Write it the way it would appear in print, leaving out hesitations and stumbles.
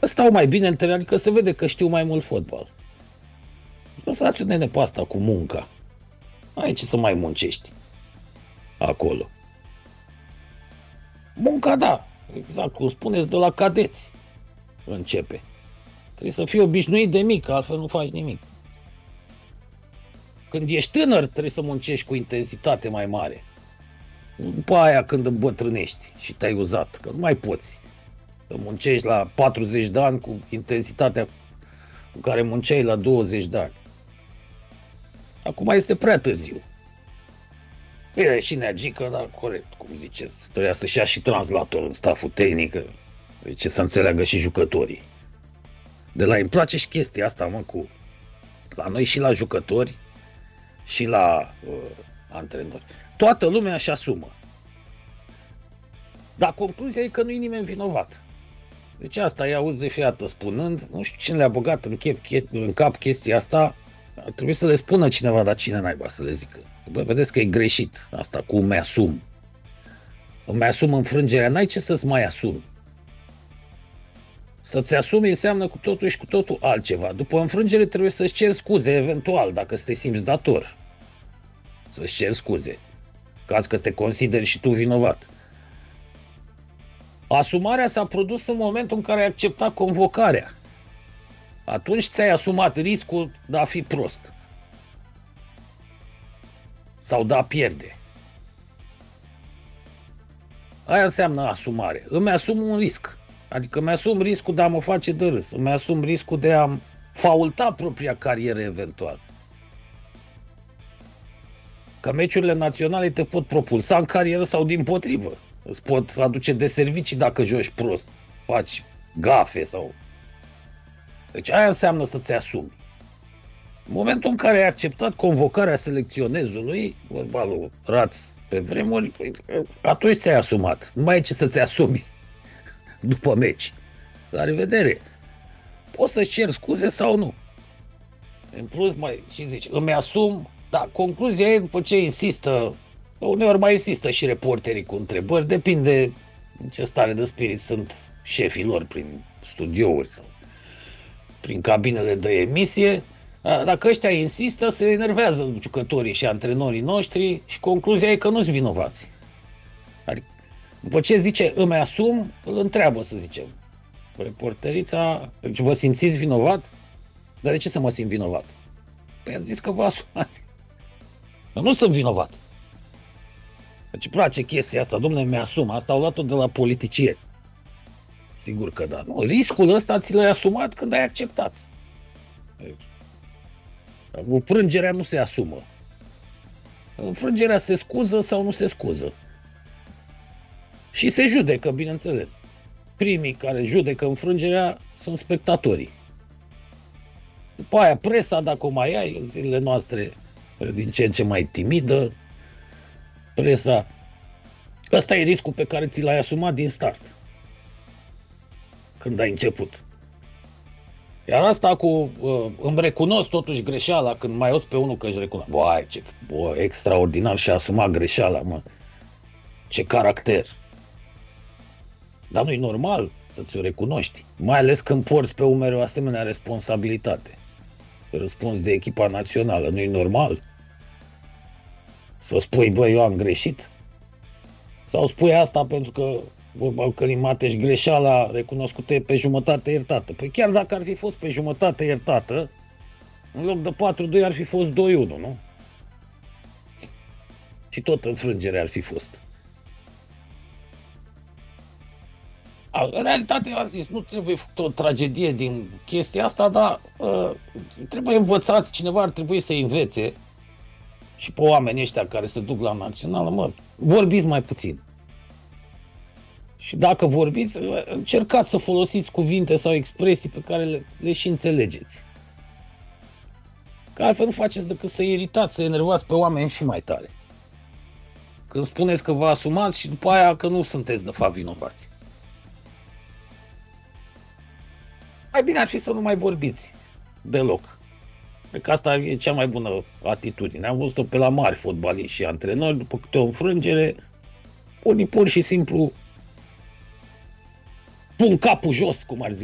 stau mai bine în teren, adică se vede că știu mai mult fotbal. Lăsați-o, nene, pe asta cu munca. Ai ce să mai muncești acolo. Munca, da, exact cum spuneți, de la cadeți începe. Trebuie să fii obișnuit de mic, altfel nu faci nimic. Când ești tânăr, trebuie să muncești cu intensitate mai mare. După aia când îmbătrânești și te-ai uzat, că nu mai poți. Să muncești la 40 de ani cu intensitatea cu care munceai la 20 de ani. Acum este prea târziu. Bine, și Neagică, dar corect, cum ziceți, trebuia să-și ia și translatorul în staful tehnic, deci să înțeleagă și jucătorii. De la îmi place și chestia asta, mă, cu la noi și la jucători și la antrenori. Toată lumea își asumă. Dar concluzia e că nu e nimeni vinovat. Deci asta i auzi de fiată spunând, nu știu cine le-a băgat în cap chestia asta, ar trebui să le spună cineva, dar cine naiba să le zică. Bă, vedeți că e greșit asta cu îmi asum. Îmi asum înfrângerea, n-ai ce să-ți mai asumi. Să-ți asumi înseamnă cu totul și cu totul altceva. După înfrângere trebuie să-ți ceri scuze, eventual, dacă te simți dator. Să-ți ceri scuze. Caz că te consideri și tu vinovat. Asumarea s-a produs în momentul în care ai acceptat convocarea. Atunci ți-ai asumat riscul de a fi prost. Sau de a pierde. Aia înseamnă asumare. Îmi asum un risc. Adică îmi asum riscul de a mă face de râs. Îmi asum riscul de a faulta propria carieră eventual. Că meciurile naționale te pot propulsa în carieră sau dimpotrivă. Îți pot aduce de servicii dacă joci prost, faci gafe sau... Deci aia înseamnă să-ți asumi. În momentul în care ai acceptat convocarea selecționezului, vorba lui Raț pe vremuri, atunci ți-ai asumat. Nu mai e ce să-ți asumi după meci. La revedere. Poți să-ți ceri scuze sau nu. În plus, și zici, îmi asum, dar concluzia e, după ce insistă, uneori mai insistă și reporterii cu întrebări, depinde în ce stare de spirit sunt șefii lor prin studiouri sau prin cabinele de emisie. Dacă ăștia insistă, se enervează jucătorii și antrenorii noștri și concluzia e că nu-s vinovați. Adică, după ce zice îmi asum, îl întreabă, să zicem. Reporterița, deci vă simțiți vinovat? Dar de ce să mă simt vinovat? Păi ați zis că vă asumați. Dar nu sunt vinovat. Deci îmi place chestia asta, dom'le, mi-asum. Asta au luat-o de la politicieni. Sigur că da. Nu, riscul ăsta ți l-ai asumat când ai acceptat. Înfrângerea nu se asumă. Înfrângerea se scuză sau nu se scuză. Și se judecă, bineînțeles. Primii care judecă înfrângerea sunt spectatorii. După aia presa, dacă o mai ai, în zilele noastre din ce în ce mai timidă, presa. Ăsta e riscul pe care ți l-ai asumat din start. Când ai început. Iar asta cu îmi recunosc totuși greșeala, când mai auzi pe unul că își recunoaște. Bă, extraordinar și-a asumat greșeala, mă. Ce caracter. Dar nu-i normal să ți-o recunoști. Mai ales când porți pe umeri o asemenea responsabilitate. Răspuns de echipa națională. Nu-i normal să spui, bă, eu am greșit? Sau spui asta pentru că vorba călimatești, greșeala recunoscută e pe jumătate iertată. Păi chiar dacă ar fi fost pe jumătate iertată, în loc de 4-2 ar fi fost 2-1, nu? Și tot înfrângerea ar fi fost. În realitate, am zis, nu trebuie făcut o tragedie din chestia asta, dar trebuie învățați, cineva ar trebui să învețe și pe oamenii ăștia care se duc la națională, mă, vorbiți mai puțin. Și dacă vorbiți, încercați să folosiți cuvinte sau expresii pe care le și înțelegeți. Că altfel nu faceți decât să iritați, să enervați pe oameni și mai tare. Când spuneți că vă asumați și după aia că nu sunteți de fapt vinovați. Mai bine ar fi să nu mai vorbiți deloc. Cred că asta e cea mai bună atitudine. Am văzut-o pe la mari fotbaliști și antrenori, după câte o înfrângere, unii pur și simplu pun capul jos, cum ar zice.